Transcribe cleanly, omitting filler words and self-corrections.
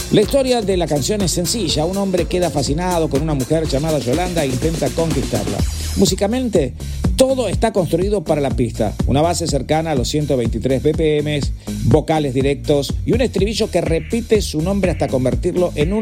La historia de la canción es sencilla. Un hombre queda fascinado con una mujer llamada Yolanda e intenta conquistarla. Musicalmente, todo está construido para la pista. Una base cercana a los 123 BPM, vocales directos y un estribillo que repite su nombre hasta convertirlo en un